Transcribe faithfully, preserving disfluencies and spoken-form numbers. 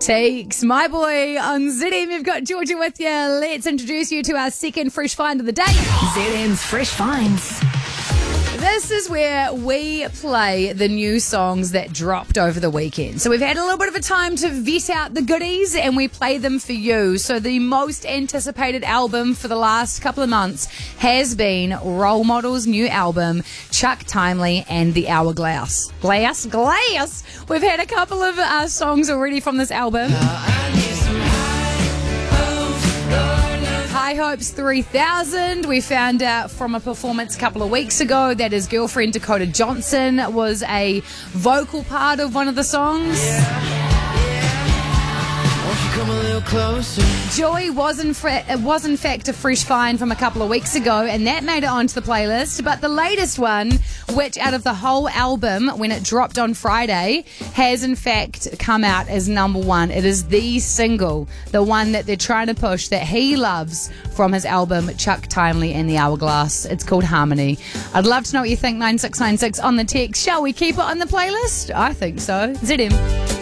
Takes my boy on Z M. You've got Georgia with you. Let's introduce you to our second fresh find of the day. Z M's Fresh Finds. This is where we play the new songs that dropped over the weekend. So we've had a little bit of a time to vet out the goodies and we play them for you. So the most anticipated album for the last couple of months has been Role Model's new album, Chuck Timely and the Hourglass. Glass? Glass! We've had a couple of uh, songs already from this album. High Hopes three thousand. We found out from a performance a couple of weeks ago that his girlfriend Dakota Johnson was a vocal part of one of the songs. Yeah. Come a little closer. Joy was in, fra- was in fact a fresh find from a couple of weeks ago, and that made it onto the playlist. But the latest one, which out of the whole album, when it dropped on Friday, has in fact come out as number one. It is the single, the one that they're trying to push, that he loves from his album Chuck Timely and the Hourglass. It's called Harmony. I'd love to know what you think. Nine six nine six on the text. Shall we keep it on the playlist? I think so. Z M.